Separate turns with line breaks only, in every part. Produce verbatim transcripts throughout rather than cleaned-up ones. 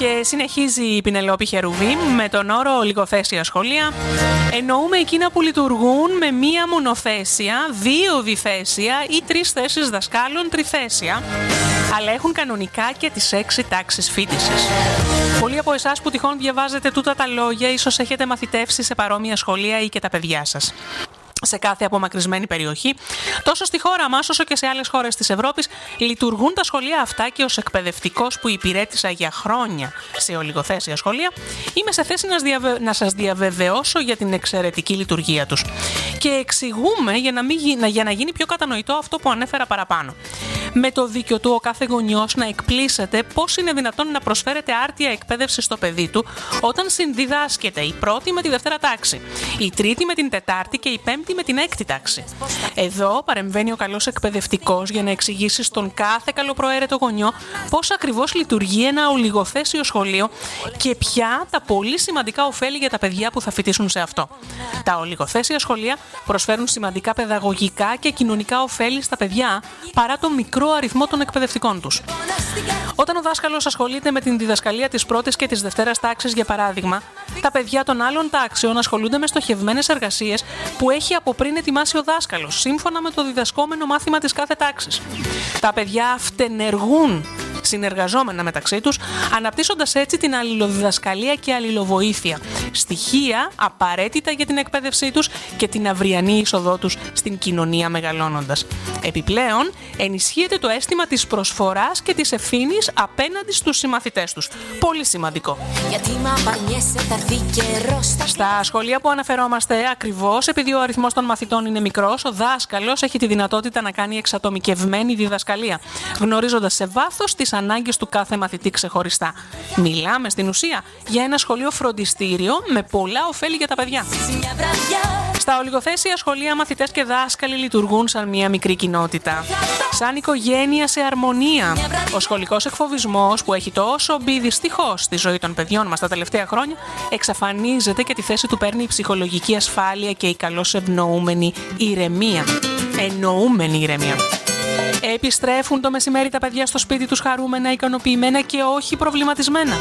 Και συνεχίζει η Πινελόπη Χερουβίμ με τον όρο ολιγοθέσια σχολεία. Εννοούμε εκείνα που λειτουργούν με μία μονοθέσια, δύο διθέσια ή τρεις θέσεις δασκάλων τριθέσια, αλλά έχουν κανονικά και τις έξι τάξεις φοιτησης. Πολλοί από εσάς που τυχόν διαβάζετε τούτα τα λόγια, ίσως έχετε μαθητεύσει σε παρόμοια σχολεία ή και τα παιδιά σας. Σε κάθε απομακρυσμένη περιοχή, τόσο στη χώρα μας όσο και σε άλλες χώρες της Ευρώπης, λειτουργούν τα σχολεία αυτά και ως εκπαιδευτικός που υπηρέτησα για χρόνια σε ολιγοθέσια σχολεία, είμαι σε θέση να, διαβε... να σας διαβεβαιώσω για την εξαιρετική λειτουργία τους. Και εξηγούμε για να, μην... για να γίνει πιο κατανοητό αυτό που ανέφερα παραπάνω. Με το δίκιο του ο κάθε γονιός να εκπλήσεται πώς είναι δυνατόν να προσφέρεται άρτια εκπαίδευση στο παιδί του όταν συνδιδάσκεται η πρώτη με τη δευτέρα τάξη, η τρίτη με την τετάρτη και η πέμπτη με την έκτη τάξη. Εδώ παρεμβαίνει ο καλός εκπαιδευτικός για να εξηγήσει στον κάθε καλοπροαίρετο γονιό πώς ακριβώς λειτουργεί ένα ολιγοθέσιο σχολείο και ποια τα πολύ σημαντικά ωφέλη για τα παιδιά που θα φοιτήσουν σε αυτό. Τα ολιγοθέσια σχολεία προσφέρουν σημαντικά παιδαγωγικά και κοινωνικά ωφέλη στα παιδιά παρά το μικρό αριθμό των εκπαιδευτικών τους. Όταν ο δάσκαλος ασχολείται με την διδασκαλία της πρώτης και της δευτέρας τάξης, για παράδειγμα, τα παιδιά των άλλων τάξεων ασχολούνται με στοχευμένες εργασίες που έχει από πριν ετοιμάσει ο δάσκαλος, σύμφωνα με το διδασκόμενο μάθημα της κάθε τάξης. Τα παιδιά αυτενεργούν συνεργαζόμενα μεταξύ τους, αναπτύσσοντας έτσι την αλληλοδιδασκαλία και αλληλοβοήθεια, στοιχεία απαραίτητα για την εκπαίδευσή τους και την αυριανή είσοδό τους στην κοινωνία μεγαλώνοντας. Επιπλέον, ενισχύεται το αίσθημα της προσφοράς και της ευθύνης απέναντι στους συμμαθητές τους. Πολύ σημαντικό. Στα σχολεία που αναφερόμαστε, ακριβώς επειδή ο αριθμός των μαθητών είναι μικρός, ο δάσκαλος έχει τη δυνατότητα να κάνει εξατομικευμένη διδασκαλία, γνωρίζοντας σε βάθος τις ανάγκες του κάθε μαθητή ξεχωριστά. Μιλάμε στην ουσία για ένα σχολείο φροντιστήριο με πολλά ωφέλη για τα παιδιά. Στα ολιγοθέσια σχολεία, μαθητές και δάσκαλοι λειτουργούν σαν μια μικρή κοινότητα. Σαν οικογένεια σε αρμονία. Ο σχολικός εκφοβισμός, που έχει τόσο μπει δυστυχώς στη ζωή των παιδιών μας τα τελευταία χρόνια, εξαφανίζεται και τη θέση του παίρνει η ψυχολογική ασφάλεια και η καλώς ευνοούμενη ηρεμία. Εννοούμενη ηρεμία. Επιστρέφουν το μεσημέρι τα παιδιά στο σπίτι τους χαρούμενα, ικανοποιημένα και όχι προβληματισμένα.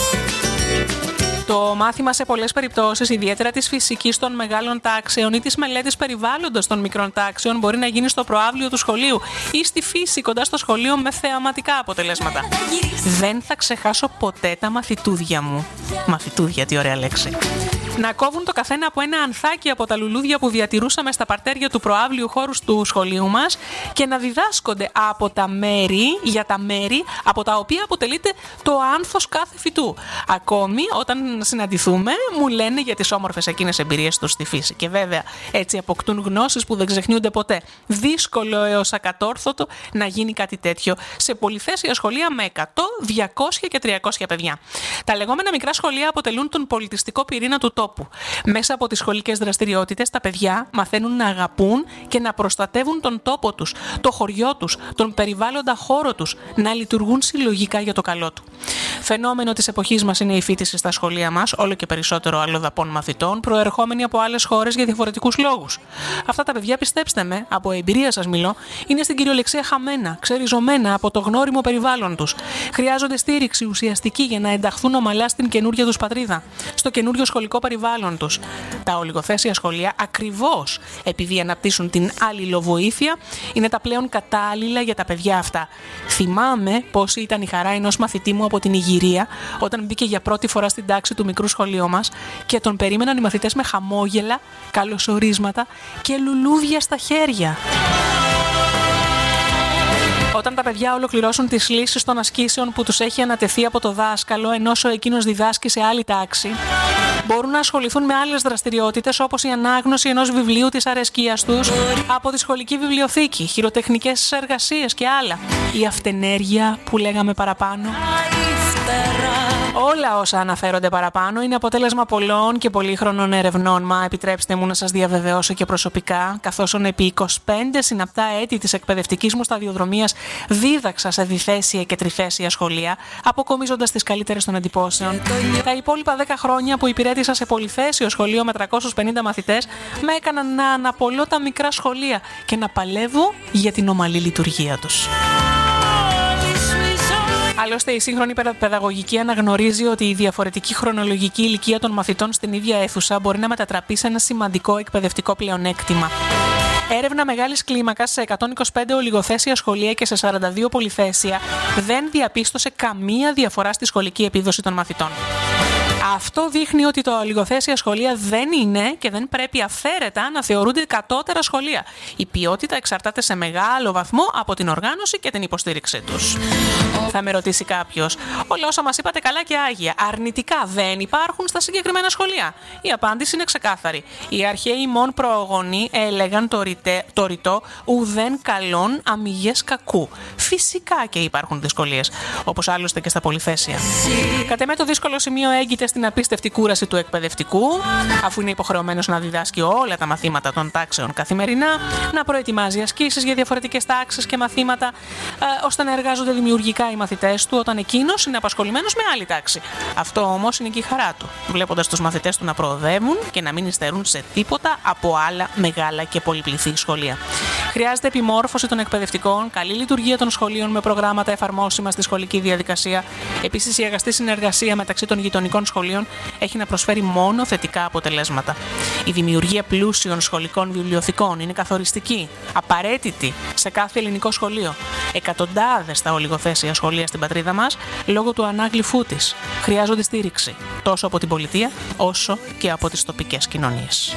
Το μάθημα σε πολλές περιπτώσεις, ιδιαίτερα της φυσικής των μεγάλων τάξεων ή της μελέτης περιβάλλοντος των μικρών τάξεων, μπορεί να γίνει στο προαύλιο του σχολείου ή στη φύση κοντά στο σχολείο με θεαματικά αποτελέσματα. Δεν θα ξεχάσω ποτέ τα μαθητούδια μου. Μαθητούδια, τι ωραία λέξη. Να κόβουν το καθένα από ένα ανθάκι από τα λουλούδια που διατηρούσαμε στα παρτέρια του προαύλιου χώρου του σχολείου μας και να διδάσκονται από τα μέρη, για τα μέρη από τα οποία αποτελείται το άνθος κάθε φυτού. Ακόμη, όταν συναντηθούμε, μου λένε για τις όμορφες εκείνες εμπειρίες τους στη φύση. Και βέβαια, έτσι αποκτούν γνώσεις που δεν ξεχνιούνται ποτέ. Δύσκολο έως ακατόρθωτο να γίνει κάτι τέτοιο σε πολυθέσια σχολεία με εκατό, διακόσια και τριακόσια παιδιά. Τα λεγόμενα μικρά σχολεία αποτελούν τον πολιτιστικό πυρήνα του τόπου. Μέσα από τις σχολικές δραστηριότητες, τα παιδιά μαθαίνουν να αγαπούν και να προστατεύουν τον τόπο τους, το χωριό τους, τον περιβάλλοντα χώρο τους, να λειτουργούν συλλογικά για το καλό του. Φαινόμενο της εποχής μας είναι η φοιτηση στα σχολεία μας, όλο και περισσότερο αλλοδαπών μαθητών, προερχόμενοι από άλλες χώρες για διαφορετικούς λόγους. Αυτά τα παιδιά, πιστέψτε με, από εμπειρία σας μιλώ, είναι στην κυριολεξία χαμένα, ξεριζωμένα από το γνώριμο περιβάλλον τους. Χρειάζονται στήριξη ουσιαστική για να ενταχθούν ομαλά στην καινούργια τους πατρίδα, στο καινούριο σχολικό περιβάλλον τους. Τα ολιγοθέσια σχολεία, ακριβώς επειδή αναπτύσσουν την αλληλοβοήθεια, είναι τα πλέον κατάλληλα για τα παιδιά αυτά. Θυμάμαι πόση ήταν η χαρά ενός μαθητή μου από την Ιγυρία, όταν μπήκε για πρώτη φορά στην τάξη του μικρού σχολείου μας και τον περίμεναν οι μαθητές με χαμόγελα, καλωσορίσματα και λουλούδια στα χέρια. Όταν τα παιδιά ολοκληρώσουν τις λύσεις των ασκήσεων που τους έχει ανατεθεί από το δάσκαλο, ενώ ο εκείνος διδάσκει σε άλλη τάξη, μπορούν να ασχοληθούν με άλλες δραστηριότητες όπως η ανάγνωση ενός βιβλίου της αρεσκίας τους από τη σχολική βιβλιοθήκη, χειροτεχνικές εργασίες και άλλα. Η αυτενέργεια που λέγαμε παραπάνω. Όλα όσα αναφέρονται παραπάνω είναι αποτέλεσμα πολλών και πολύχρονων ερευνών, μα επιτρέψτε μου να σας διαβεβαιώσω και προσωπικά, καθώς επί είκοσι πέντε συναπτά έτη της εκπαιδευτικής μου σταδιοδρομίας δίδαξα σε διθέσια και τριθέσια σχολεία, αποκομίζοντας τις καλύτερες των εντυπώσεων. Τα υπόλοιπα δέκα χρόνια που υπηρέτησα σε πολυθέσιο σχολείο με τριακόσιους πενήντα μαθητές με έκαναν να αναπολώ τα μικρά σχολεία και να παλεύω για την ομαλή λειτουργία τους. Άλλωστε, η σύγχρονη παιδαγωγική αναγνωρίζει ότι η διαφορετική χρονολογική ηλικία των μαθητών στην ίδια αίθουσα μπορεί να μετατραπεί σε ένα σημαντικό εκπαιδευτικό πλεονέκτημα. Έρευνα μεγάλης κλίμακας σε εκατόν είκοσι πέντε ολιγοθέσια σχολεία και σε σαράντα δύο πολυθέσια δεν διαπίστωσε καμία διαφορά στη σχολική επίδοση των μαθητών. Αυτό δείχνει ότι τα ολιγοθέσια σχολεία δεν είναι και δεν πρέπει αυθαίρετα να θεωρούνται κατώτερα σχολεία. Η ποιότητα εξαρτάται σε μεγάλο βαθμό από την οργάνωση και την υποστήριξή τους. Θα με ρωτήσει κάποιος, όλα όσα μας είπατε καλά και άγια, αρνητικά δεν υπάρχουν στα συγκεκριμένα σχολεία? Η απάντηση είναι ξεκάθαρη. Οι αρχαίοι μόν προογονεί έλεγαν το, ρητέ, το ρητό ουδέν καλών αμυγές κακού. Φυσικά και υπάρχουν δυσκολίες, όπως άλλωστε και στα πολυθέσια. Κατ' εμέ το δύσκολο σημείο έγκυται στην απίστευτη κούραση του εκπαιδευτικού, αφού είναι υποχρεωμένος να διδάσκει όλα τα μαθήματα των τάξεων καθημερινά, να προετοιμάζει ασκήσεις για διαφορετικές τάξεις και μαθήματα, ε, ώστε να εργάζονται δημιουργικά οι μαθητές του όταν εκείνος είναι απασχολημένος με άλλη τάξη. Αυτό όμως είναι και η χαρά του, βλέποντας τους μαθητές του να προοδεύουν και να μην υστερούν σε τίποτα από άλλα μεγάλα και πολυπληθή σχολεία. Χρειάζεται επιμόρφωση των εκπαιδευτικών, καλή λειτουργία των σχολείων με προγράμματα εφαρμόσιμα στη σχολική διαδικασία. Επίσης, η αγαστή συνεργασία μεταξύ των γειτονικών σχολείων έχει να προσφέρει μόνο θετικά αποτελέσματα. Η δημιουργία πλούσιων σχολικών βιβλιοθηκών είναι καθοριστική, απαραίτητη σε κάθε ελληνικό σχολείο. Εκατοντάδες τα ολιγοθέσια σχολεία στην πατρίδα μας, λόγω του ανάγλυφού της, χρειάζονται στήριξη τόσο από την πολιτεία όσο και από τις τοπικές κοινωνίες.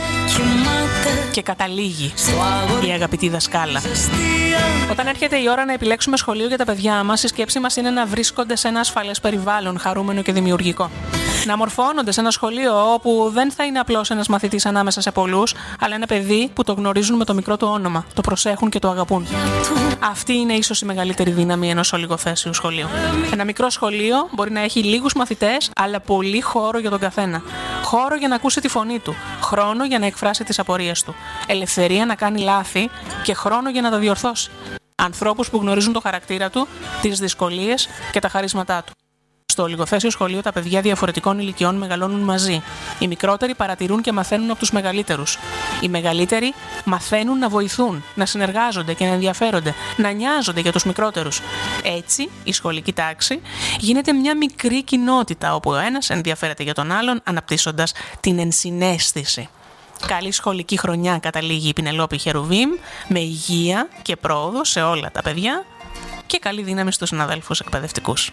Και καταλήγει η αγαπητή δασκάλα. Όταν έρχεται η ώρα να επιλέξουμε σχολείο για τα παιδιά μας, η σκέψη μας είναι να βρίσκονται σε ένα ασφαλές περιβάλλον, χαρούμενο και δημιουργικό. Να μορφώνονται σε ένα σχολείο όπου δεν θα είναι απλώς ένας μαθητής ανάμεσα σε πολλούς, αλλά ένα παιδί που το γνωρίζουν με το μικρό του όνομα, το προσέχουν και το αγαπούν. Αυτή είναι ίσως η μεγαλύτερη δύναμη ενός ολιγοθέσιου σχολείου. Ένα μικρό σχολείο μπορεί να έχει λίγους μαθητές, αλλά πολύ χώρο για τον καθένα. Χώρο για να ακούσει τη φωνή του, χρόνο για να εκφράσει τις απορίες του, ελευθερία να κάνει λάθη και χρόνο για να τα διορθώσει. Ανθρώπους που γνωρίζουν το χαρακτήρα του, τις δυσκολίες και τα χαρίσματά του. Στο ολιγοθέσιο σχολείο τα παιδιά διαφορετικών ηλικιών μεγαλώνουν μαζί. Οι μικρότεροι παρατηρούν και μαθαίνουν από τους μεγαλύτερους. Οι μεγαλύτεροι μαθαίνουν να βοηθούν, να συνεργάζονται και να ενδιαφέρονται, να νοιάζονται για τους μικρότερους. Έτσι, η σχολική τάξη γίνεται μια μικρή κοινότητα όπου ο ένας ενδιαφέρεται για τον άλλον, αναπτύσσοντας την ενσυναίσθηση. Καλή σχολική χρονιά, καταλήγει η Πινελόπη Χερουβίμ, με υγεία και πρόοδο σε όλα τα παιδιά και καλή δύναμη στους συναδέλφους εκπαιδευτικούς.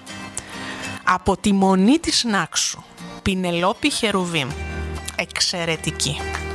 Από τη μονή της Νάξου, Πινελόπη Χερουβίμ. Εξαιρετική.